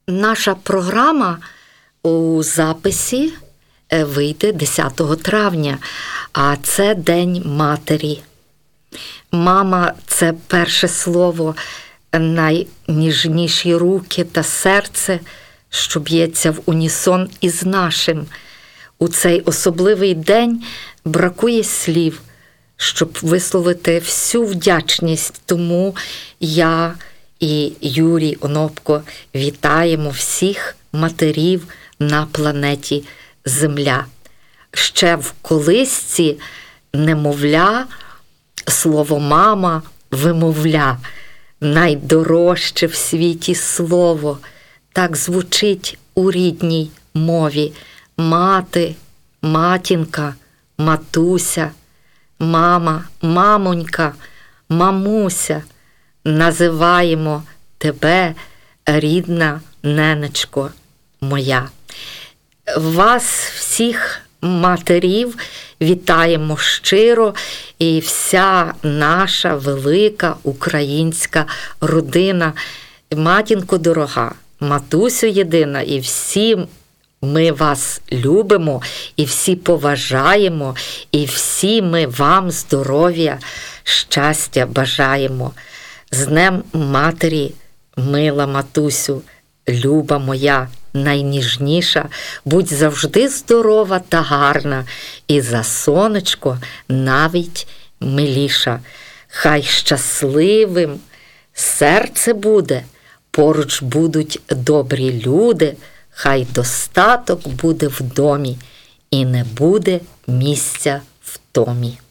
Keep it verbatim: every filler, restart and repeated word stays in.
Наша програма у записі вийде десятого травня, а це День матері. Мама – це перше слово, найніжніші руки та серце, що б'ється в унісон із нашим. У цей особливий день бракує слів, щоб висловити всю вдячність. Тому я і Юрій Онопко вітаємо всіх матерів на планеті Земля. Ще в колисці немовля слово «мама» вимовля. Найдорожче в світі слово. Так звучить у рідній мові. Мати, матінка, матуся, мама, мамонька, мамуся. Називаємо тебе, рідна ненечко моя. Вас всіх, матерів, вітаємо щиро, і вся наша велика українська родина. Матінко дорога, матусю єдина, і всі ми вас любимо, і всі поважаємо, і всі ми вам здоров'я, щастя бажаємо. З Днем матері, мила матусю, люба моя, найніжніша, будь завжди здорова та гарна, і за сонечко навіть миліша. Хай щасливим серце буде, поруч будуть добрі люди, хай достаток буде в домі, і не буде місця в томі.